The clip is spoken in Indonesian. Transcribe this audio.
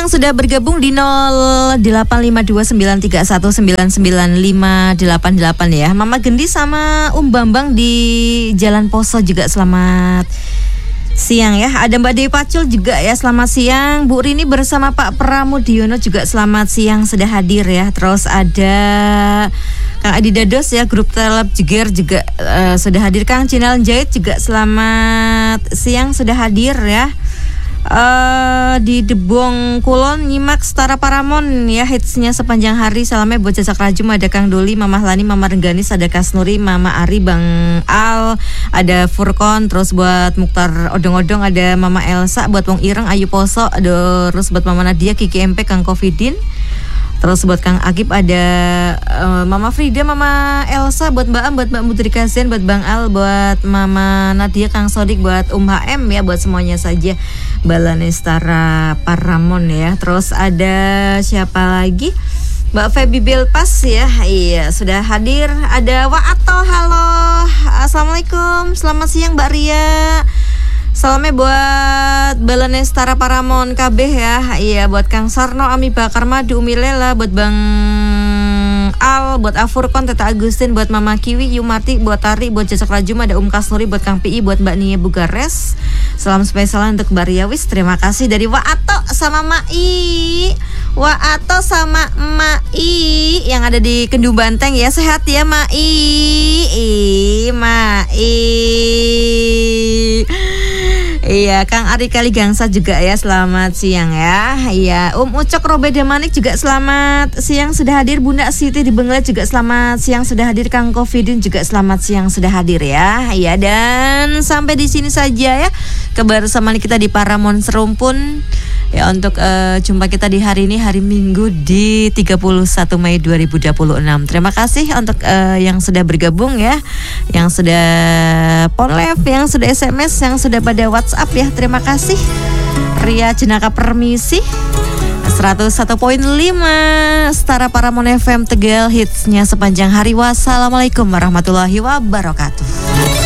Yang sudah bergabung di 085293199588 ya. Mama Gendi sama Bambang di Jalan Poso juga selamat siang ya. Ada Mbak Dewi Pacul juga ya, selamat siang. Bu Rini bersama Pak Pramudiono juga selamat siang, sudah hadir ya. Terus ada Kang Adi Dados ya, grup Telep Jeger juga sudah hadir. Kang Cinal Jahit juga selamat siang, sudah hadir ya. Di Debong Kulon nyimak Setara Paramon ya, hitsnya sepanjang hari. Salamnya buat Jajak Rajum, ada Kang Doli, Mama Lani, Mama Rengganis, ada Kasnuri, Mama Ari, Bang Al, ada Furkon. Terus buat Mukhtar Odong-Odong ada Mama Elsa, buat Wong Ireng, Ayu Poso, ada terus buat Mama Nadia, Kiki MP, Kang Kofidin. Terus buat Kang Agib ada Mama Frida, Mama Elsa, buat Mbak Am, buat Mbak Mudri Kasian, buat Bang Al, buat Mama Nadia, Kang Sodik, buat HM ya, buat semuanya saja Balane Setara Paramon ya. Terus ada siapa lagi? Mbak Feby Belpas ya, iya sudah hadir. Ada Waato, halo, assalamualaikum, selamat siang Mbak Ria. Salamnya buat Balane Setara Paramon KB ya. Iya buat Kang Sarno, Ami Bakar Madu, Umi Lela, buat Bang Al, buat Afurkon, Teta Agustin, buat Mama Kiwi, Yumarti, buat Tari, buat Jajak Rajum, ada Kasnuri, buat Kang PI, buat Mbak Nia Bugares. Salam spesial untuk Mbak Ria Wis. Terima kasih dari Waato sama Mai. Waato sama Mai yang ada di Kendung Banteng ya. Sehat ya Mai. Iya, Kang Ari Kaligangsa juga ya, selamat siang ya. Iya, Ucok Robeda Manik juga selamat siang sudah hadir. Bunda Siti di Benglet juga selamat siang sudah hadir. Kang Kofidin juga selamat siang sudah hadir ya. Iya, dan sampai di sini saja ya kebersamaan kita di Paramon Serumpun. Ya, untuk jumpa kita di hari ini, hari Minggu di 31 Mei 2026. Terima kasih untuk yang sudah bergabung ya, yang sudah phone live, yang sudah SMS, yang sudah pada WhatsApp ya. Terima kasih. Ria Jenaka permisi. 101.5 Setara Paramon FM Tegal, hitsnya sepanjang hari. Wassalamualaikum warahmatullahi wabarakatuh.